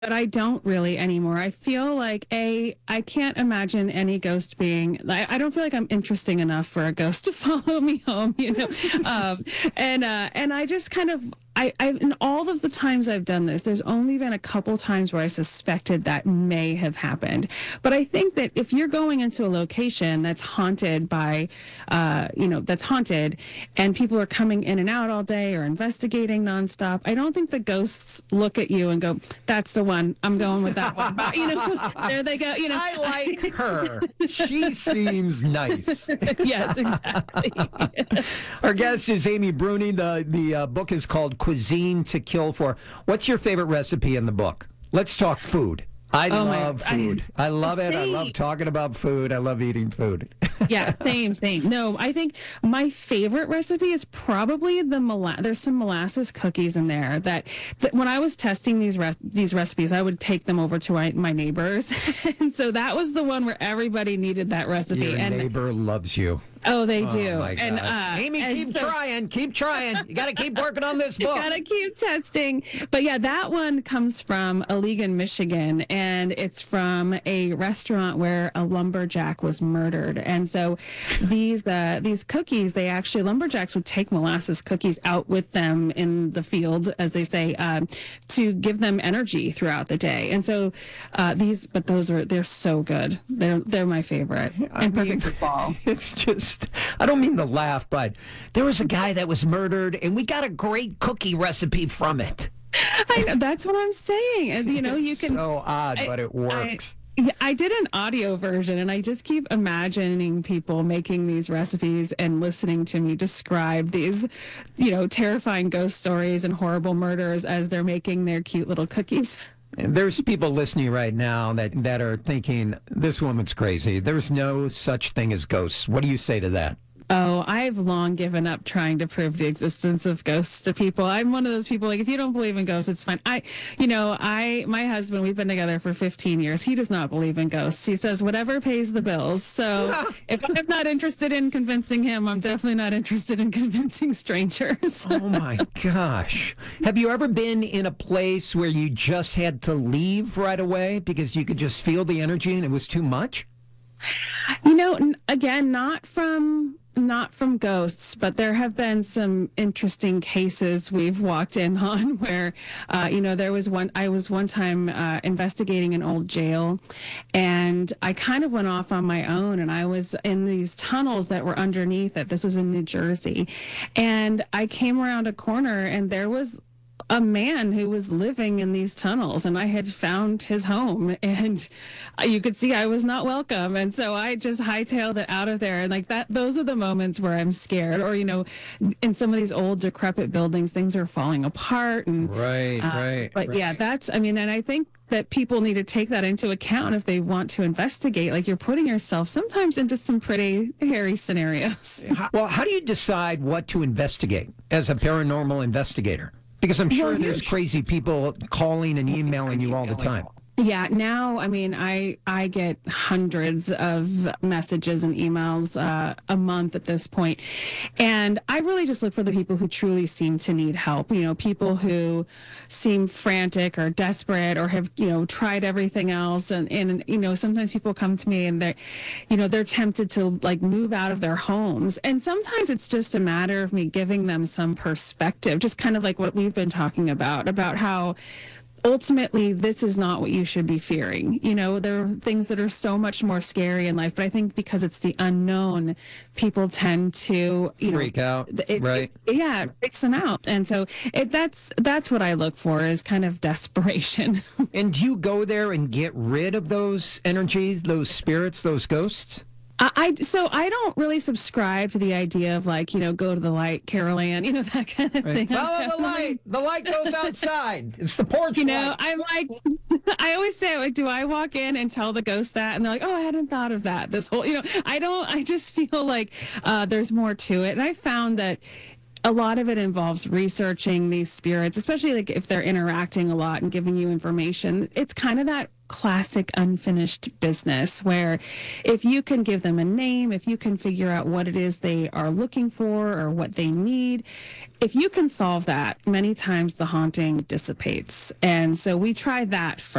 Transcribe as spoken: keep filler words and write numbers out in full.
but I don't really anymore. I feel like a I can't imagine any ghost being. I, I don't feel like I'm interesting enough for a ghost to follow me home, you know. um, and uh, and I just kind of I, I in all of the times I've done this, there's only been a couple times where I suspected that may have happened. But I think that if you're going into a location that's haunted by, uh, you know, that's haunted, and people are coming in and out all day or investigating nonstop, I don't think the ghosts look at you and go, "That's the one. I'm going with that one." But, you know, there they go. You know, I like her. She seems nice. Yes, exactly. Our guest is Amy Bruni. The the uh, book is called Cuisine to Kill For. What's your favorite recipe in the book? Let's talk food. I Oh my- love food. I, love it. I love Same. talking about food. I love eating food. Yeah, same, same. No, I think my favorite recipe is probably the mola- there's some molasses cookies in there that, that when I was testing these res- these recipes, I would take them over to my, my neighbors. And so that was the one where everybody needed that recipe. Your and neighbor loves you. oh, they do. Oh my and God. uh, Amy, and keep so- trying. Keep trying. You got to keep working on this You book. gotta keep testing. But yeah, that one comes from Allegan, Michigan, and it's from a restaurant where a lumberjack was murdered. And so these uh, these cookies, they actually lumberjacks would take molasses cookies out with them in the field, as they say, um, to give them energy throughout the day. And so uh, these, but those are they're so good. They're they're my favorite and perfect for fall. It's just, I don't mean to laugh, but there was a guy that was murdered, and we got a great cookie recipe from it. I know, that's what I'm saying. And you know, you can. So odd, I- but it works. Yeah, I did an audio version, and I just keep imagining people making these recipes and listening to me describe these, you know, terrifying ghost stories and horrible murders as they're making their cute little cookies. And there's people listening right now that, that are thinking, this woman's crazy. There's no such thing as ghosts. What do you say to that? Oh, I've long given up trying to prove the existence of ghosts to people. I'm one of those people, like, if you don't believe in ghosts, it's fine. I, you know, I, my husband, we've been together for fifteen years. He does not believe in ghosts. He says whatever pays the bills. So if I'm not interested in convincing him, I'm definitely not interested in convincing strangers. Oh my gosh. Have you ever been in a place where you just had to leave right away because you could just feel the energy and it was too much? You know, n- again, not from not from ghosts, but there have been some interesting cases we've walked in on where, uh, you know, there was one. I was one time uh, investigating an old jail, and I kind of went off on my own, and I was in these tunnels that were underneath it. This was in New Jersey, and I came around a corner, and there was a man who was living in these tunnels, and I had found his home, and you could see I was not welcome. And so I just hightailed it out of there. And like that, those are the moments where I'm scared. Or, you know, in some of these old decrepit buildings, things are falling apart. And Right, uh, right. But right. yeah, that's, I mean, and I think that people need to take that into account if they want to investigate. Like, you're putting yourself sometimes into some pretty hairy scenarios. How- Well, how do you decide what to investigate as a paranormal investigator? Because I'm sure Well, there's here's- crazy people calling and emailing you all the time. Yeah, now, I mean, I I get hundreds of messages and emails uh, a month at this point. And I really just look for the people who truly seem to need help. You know, people who seem frantic or desperate or have, you know, tried everything else. And, and you know, sometimes people come to me and they're, you know, they're tempted to like move out of their homes. And sometimes it's just a matter of me giving them some perspective, just kind of like what we've been talking about, about how ultimately this is not what you should be fearing. You know, there are things that are so much more scary in life, but I think because it's the unknown, people tend to, you Freak know, out, it, right? it- yeah, it freaks them out. And so it, that's that's what I look for, is kind of desperation. And do you go there and get rid of those energies, those spirits, those ghosts? I, I so I don't really subscribe to the idea of, like, you know, go to the light, Carol Ann, you know, that kind of thing. I'm Follow the definitely- light. The light goes outside. It's the porch You know, light. I'm like, I always say, like, do I walk in and tell the ghost that? And they're like, oh, I hadn't thought of that. This whole, you know, I don't, I just feel like uh, there's more to it. And I found that a lot of it involves researching these spirits, especially like if they're interacting a lot and giving you information. It's kind of that classic unfinished business where if you can give them a name, if you can figure out what it is they are looking for or what they need, if you can solve that, many times the haunting dissipates. And so we try that first.